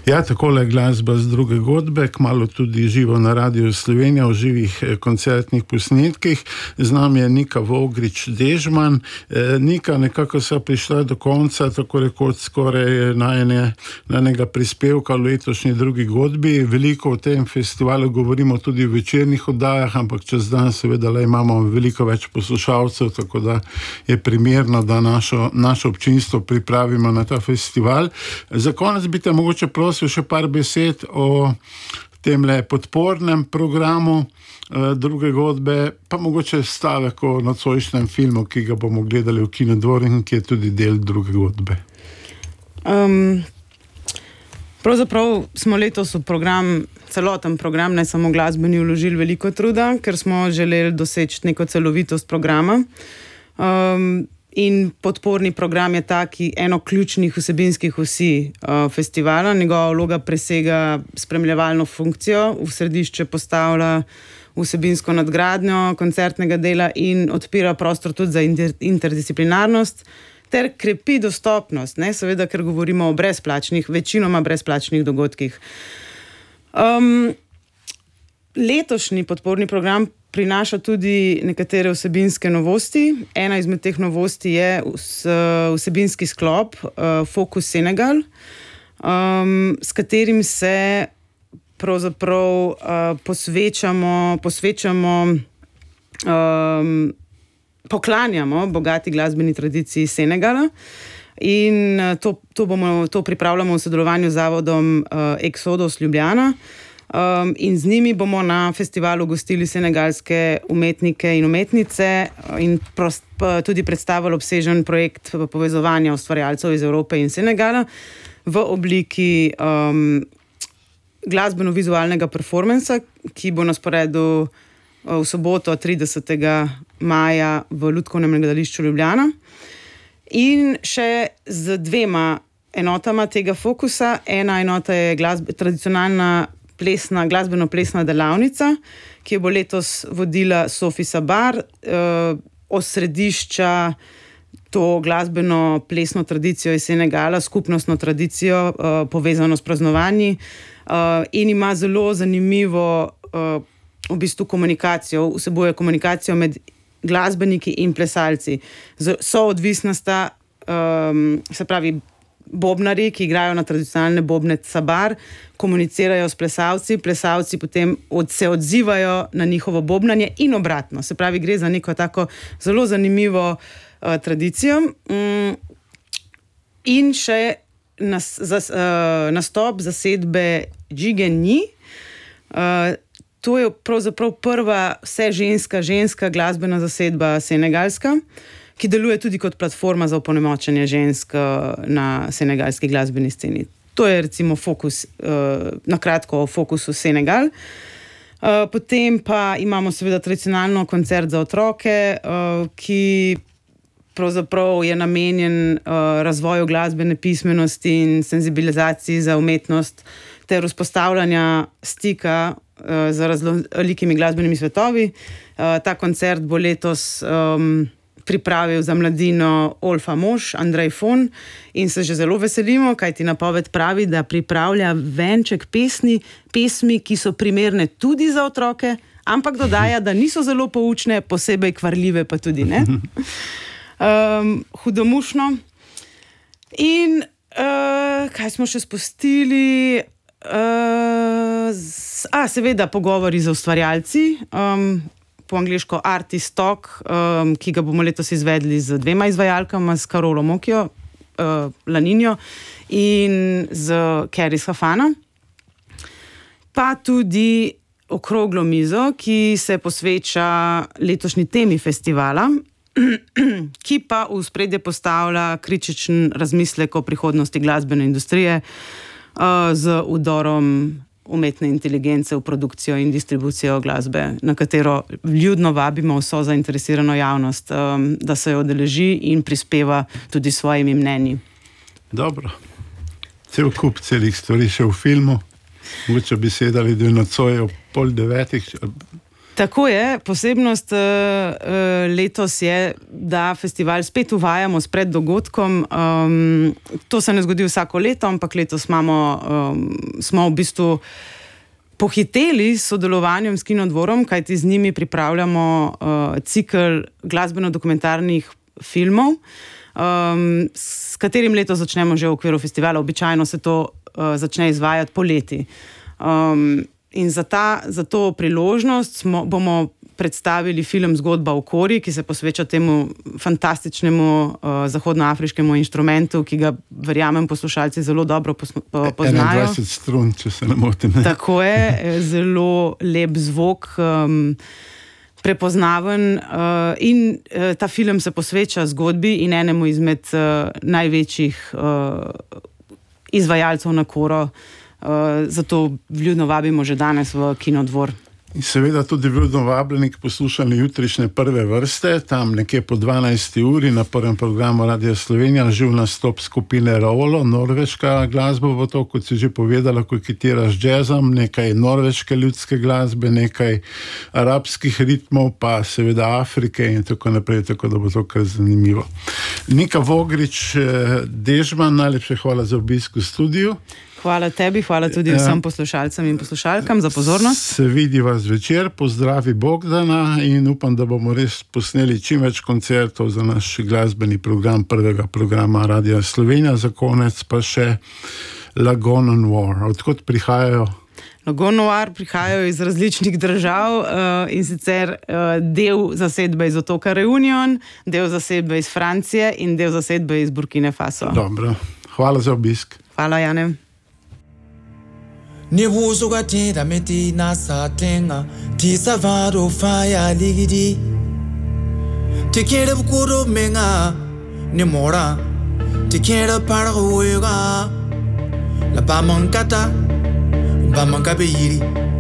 Ja, takole glasba z druge godbe, kmalu tudi živo na Radiu Slovenija v živih koncertnih posnetkih. Z nami je Nika Vogrič-Dežman. Nika, nekako so prišla do konca, tako rekoč skoraj najnega prispevka v letošnji drugi godbi. Veliko o tem festivalu govorimo tudi v večernih oddajah, ampak čez dan seveda imamo veliko več poslušalcev, tako da je primerno, da naše občinstvo pripravimo na ta festival. Za konec bi te mogoče prosil še par besed o temle podpornem programu druge godbe, pa mogoče stavek o nocojšnjem filmu, ki ga bomo gledali v Kinodvoru in ki je tudi del druge godbe. Pravzaprav smo letos v celoten program, ne samo glasbeni, vložili veliko truda, ker smo želeli doseči neko celovitost programa. In podporni program je taki eno ključnih vsebinskih osi festivala. Njegova vloga presega spremljevalno funkcijo, v središče postavlja vsebinsko nadgradnjo koncertnega dela in odpira prostor tudi za interdisciplinarnost ter krepi dostopnost, ne, seveda, ker govorimo o večinoma brezplačnih dogodkih. Letošnji podporni program prinaša tudi nekatere vsebinske novosti. Ena izmed teh novosti je vsebinski sklop Focus Senegal, s katerim se pravzaprav poklanjamo bogati glasbeni tradiciji Senegala. In to pripravljamo v sodelovanju z zavodom Exodus Ljubljana. In z njimi bomo na festivalu gostili senegalske umetnike in umetnice in tudi predstavili obsežen projekt povezovanja ustvarjalcev iz Evrope in Senegala v obliki glasbeno-vizualnega performansa, ki bo na sporedu v soboto 30. maja v Lutkovnem gledališču Ljubljana. In še z dvema enotama tega fokusa. Ena enota je tradicionalna glasbeno-plesna delavnica, ki jo bo letos vodila Sofi Sabar, osredišča to glasbeno-plesno tradicijo iz Senegala, skupnostno tradicijo, povezano s praznovanji, in ima zelo zanimivo v bistvu komunikacijo, vsebuje komunikacijo med glasbeniki in plesalci. Soodvisna sta, se pravi, bobnari, ki igrajo na tradicionalne bobne sabar, komunicirajo s plesalci, plesalci potem se odzivajo na njihovo bobnanje in obratno. Se pravi, gre za neko tako zelo zanimivo tradicijo. In še nastop zasedbe Džigenji. To je pravzaprav prva ženska glasbena zasedba senegalska, ki deluje tudi kot platforma za opolnomočenje žensk na senegalski glasbeni sceni. To je recimo fokus, na kratko o fokusu Senegal. Potem pa imamo seveda tradicionalno koncert za otroke, ki pravzaprav je namenjen razvoju glasbene pismenosti in senzibilizaciji za umetnost ter vzpostavljanja stika z raznolikimi glasbenimi svetovi. Ta koncert bo letos pripravil za mladino Olfa mož, Andrej Fon, in se že zelo veselimo, kajti napoved pravi, da pripravlja venček pesmi, ki so primerne tudi za otroke, ampak dodaja, da niso zelo poučne, posebej kvarljive pa tudi ne. Hudomušno. In kaj smo še spustili? Seveda pogovori z ustvarjalci, po angliško Artist Talk, ki ga bomo letos izvedli z dvema izvajalkama, s Karolo Mokjo, Laninjo in z Kerry Hafana. Pa tudi okroglo mizo, ki se posveča letošnji temi festivala, ki pa v ospredje postavlja kritičen razmislek o prihodnosti glasbene industrije z vdorom umetne inteligence v produkcijo in distribucijo glasbe, na katero vljudno vabimo vso zainteresirano javnost, da se jo udeleži in prispeva tudi s svojimi mnenji. Dobro. Cel kup celih stvari še v filmu. Mogoče bi sedali do nocoj ob 8:30. Tako je, posebnost letos je, da festival spet uvajamo s preddogodkom. To se ne zgodi vsako leto, ampak letos smo v bistvu pohiteli s sodelovanjem s Kinodvorom, kajti z njimi pripravljamo cikl glasbeno-dokumentarnih filmov, s katerim letos začnemo že v okviru festivala. Običajno se to začne izvajati poleti. In za to priložnost bomo predstavili film Zgodba o kori, ki se posveča temu fantastičnemu zahodnoafriškemu inštrumentu, ki ga, verjamem, poslušalci zelo dobro poznajo. 21 strun, če se ne motim. Tako je, zelo lep zvok, prepoznaven, in ta film se posveča zgodbi in enemu izmed največjih izvajalcev na koro. Zato vljudno vabimo že danes v Kinodvor. In seveda tudi vljudno vabljeni k poslušanju jutrišnje prve vrste, tam nekje po 12. uri na prvem programu Radia Slovenija, živ nastop skupine Raolo, norveška glasba bo to, kot si že povedala, koketira z džezom, nekaj norveške ljudske glasbe, nekaj arabskih ritmov, pa seveda Afrike in tako naprej, tako da bo to kar zanimivo. Nika Vogrič Dežman, najlepše hvala za obisk v studiu. Hvala tebi, hvala tudi vsem poslušalcem in poslušalkam za pozornost. Se vidiva zvečer, pozdravi Bogdana in upam, da bomo res posneli čim več koncertov za naš glasbeni program, prvega programa Radia Slovenija. Za konec pa še Lagone Noir. Odkot prihajajo? Lagone Noir prihajajo iz različnih držav, in sicer del zasedbe iz otoka Reunion, del zasedbe iz Francije in del zasedbe iz Burkine Faso. Dobro, hvala za obisk. Hvala, Jane. Ni wuzuga tida meti nasa tenga ti savaro faya ligidi ti kere bukuro menga ni mora ti kere parwega la bamankata bamankabe yiri